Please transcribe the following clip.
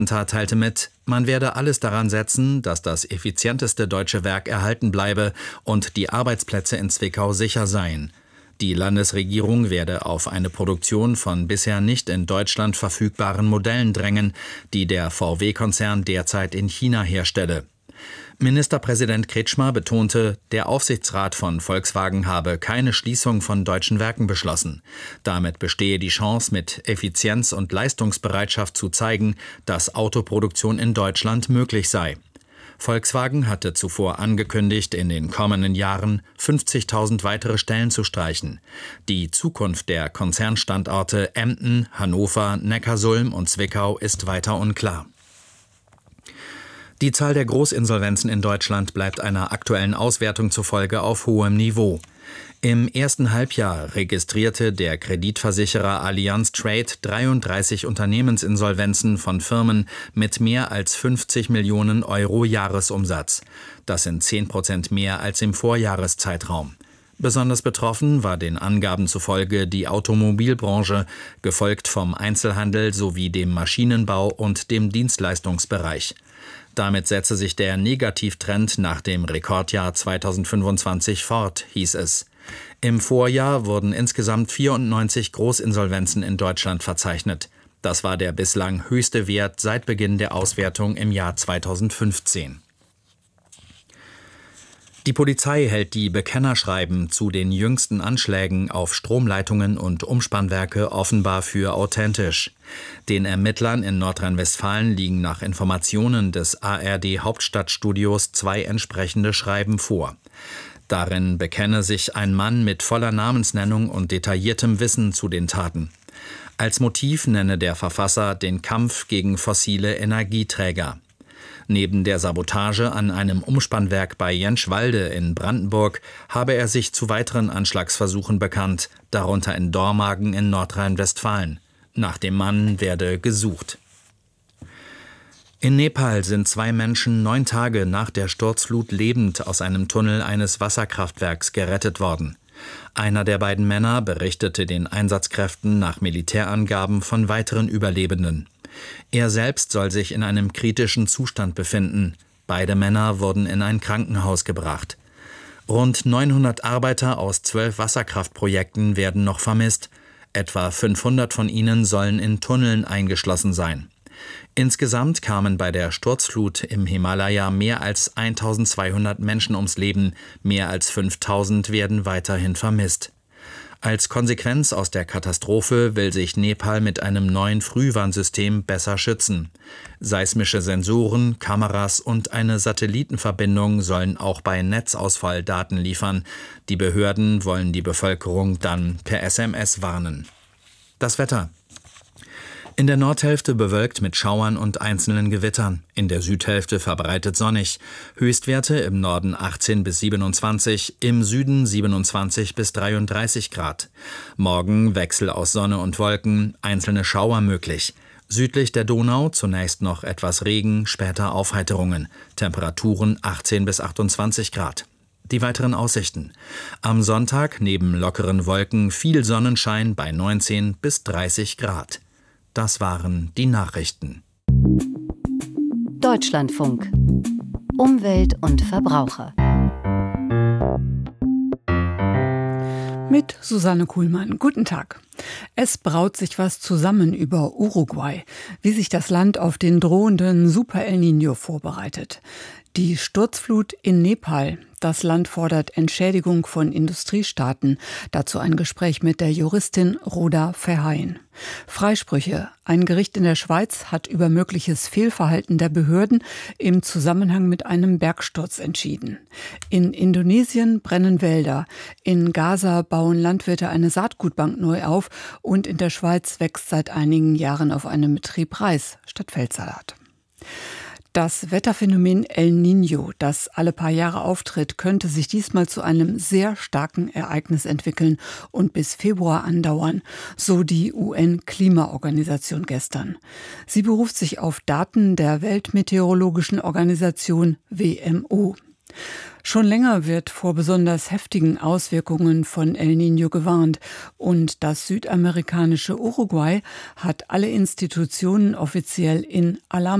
teilte mit, man werde alles daran setzen, dass das effizienteste deutsche Werk erhalten bleibe und die Arbeitsplätze in Zwickau sicher seien. Die Landesregierung werde auf eine Produktion von bisher nicht in Deutschland verfügbaren Modellen drängen, die der VW-Konzern derzeit in China herstelle. Ministerpräsident Kretschmer betonte, der Aufsichtsrat von Volkswagen habe keine Schließung von deutschen Werken beschlossen. Damit bestehe die Chance, mit Effizienz und Leistungsbereitschaft zu zeigen, dass Autoproduktion in Deutschland möglich sei. Volkswagen hatte zuvor angekündigt, in den kommenden Jahren 50.000 weitere Stellen zu streichen. Die Zukunft der Konzernstandorte Emden, Hannover, Neckarsulm und Zwickau ist weiter unklar. Die Zahl der Großinsolvenzen in Deutschland bleibt einer aktuellen Auswertung zufolge auf hohem Niveau. Im ersten Halbjahr registrierte der Kreditversicherer Allianz Trade 33 Unternehmensinsolvenzen von Firmen mit mehr als 50 Millionen Euro Jahresumsatz. Das sind 10% mehr als im Vorjahreszeitraum. Besonders betroffen war den Angaben zufolge die Automobilbranche, gefolgt vom Einzelhandel sowie dem Maschinenbau und dem Dienstleistungsbereich. Damit setze sich der Negativtrend nach dem Rekordjahr 2025 fort, hieß es. Im Vorjahr wurden insgesamt 94 Großinsolvenzen in Deutschland verzeichnet. Das war der bislang höchste Wert seit Beginn der Auswertung im Jahr 2015. Die Polizei hält die Bekennerschreiben zu den jüngsten Anschlägen auf Stromleitungen und Umspannwerke offenbar für authentisch. Den Ermittlern in Nordrhein-Westfalen liegen nach Informationen des ARD-Hauptstadtstudios 2 entsprechende Schreiben vor. Darin bekenne sich ein Mann mit voller Namensnennung und detailliertem Wissen zu den Taten. Als Motiv nenne der Verfasser den Kampf gegen fossile Energieträger. Neben der Sabotage an einem Umspannwerk bei Jentschwalde in Brandenburg habe er sich zu weiteren Anschlagsversuchen bekannt, darunter in Dormagen in Nordrhein-Westfalen. Nach dem Mann werde gesucht. In Nepal sind 2 Menschen 9 Tage nach der Sturzflut lebend aus einem Tunnel eines Wasserkraftwerks gerettet worden. Einer der beiden Männer berichtete den Einsatzkräften nach Militärangaben von weiteren Überlebenden. Er selbst soll sich in einem kritischen Zustand befinden. Beide Männer wurden in ein Krankenhaus gebracht. Rund 900 Arbeiter aus 12 Wasserkraftprojekten werden noch vermisst. Etwa 500 von ihnen sollen in Tunneln eingeschlossen sein. Insgesamt kamen bei der Sturzflut im Himalaya mehr als 1200 Menschen ums Leben, mehr als 5000 werden weiterhin vermisst. Als Konsequenz aus der Katastrophe will sich Nepal mit einem neuen Frühwarnsystem besser schützen. Seismische Sensoren, Kameras und eine Satellitenverbindung sollen auch bei Netzausfall Daten liefern. Die Behörden wollen die Bevölkerung dann per SMS warnen. Das Wetter. In der Nordhälfte bewölkt mit Schauern und einzelnen Gewittern, in der Südhälfte verbreitet sonnig. Höchstwerte im Norden 18 bis 27, im Süden 27 bis 33 Grad. Morgen Wechsel aus Sonne und Wolken, einzelne Schauer möglich. Südlich der Donau zunächst noch etwas Regen, später Aufheiterungen. Temperaturen 18 bis 28 Grad. Die weiteren Aussichten. Am Sonntag neben lockeren Wolken viel Sonnenschein bei 19 bis 30 Grad. Das waren die Nachrichten. Deutschlandfunk. Umwelt und Verbraucher. Mit Susanne Kuhlmann. Guten Tag. Es braut sich was zusammen über Uruguay, wie sich das Land auf den drohenden Super El Niño vorbereitet. Die Sturzflut in Nepal. Das Land fordert Entschädigung von Industriestaaten. Dazu ein Gespräch mit der Juristin Roda Verheyen. Freisprüche. Ein Gericht in der Schweiz hat über mögliches Fehlverhalten der Behörden im Zusammenhang mit einem Bergsturz entschieden. In Indonesien brennen Wälder. In Gaza bauen Landwirte eine Saatgutbank neu auf. Und in der Schweiz wächst seit einigen Jahren auf einem Betrieb Reis statt Feldsalat. Das Wetterphänomen El Niño, das alle paar Jahre auftritt, könnte sich diesmal zu einem sehr starken Ereignis entwickeln und bis Februar andauern, so die UN-Klimaorganisation gestern. Sie beruft sich auf Daten der Weltmeteorologischen Organisation WMO. Schon länger wird vor besonders heftigen Auswirkungen von El Niño gewarnt. Und das südamerikanische Uruguay hat alle Institutionen offiziell in Alarm